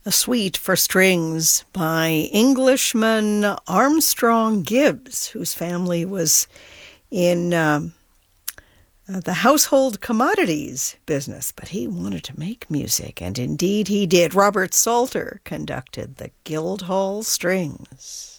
A Suite for Strings by Englishman Armstrong Gibbs, whose family was in the household commodities business, but he wanted to make music, and indeed he did. Robert Salter conducted the Guildhall Strings.